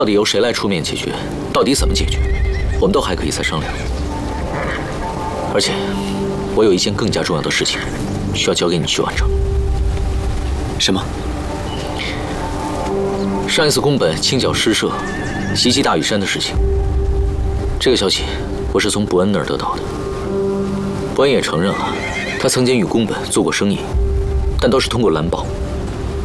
到底由谁来出面解决？到底怎么解决？我们都还可以再商量。而且，我有一件更加重要的事情，需要交给你去完成。 什么？ 上一次宫本清剿诗社、袭击大屿山的事情，这个消息我是从伯恩那儿得到的。伯恩也承认了，他曾经与宫本做过生意，但都是通过蓝宝。